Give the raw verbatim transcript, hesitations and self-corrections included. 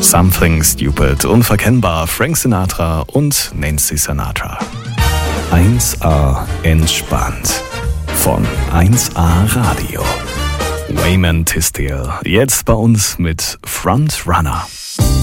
Something Stupid, unverkennbar, Frank Sinatra und Nancy Sinatra. eins A entspannt von eins A Radio. Wayman Tisdale, jetzt bei uns mit Front Runner.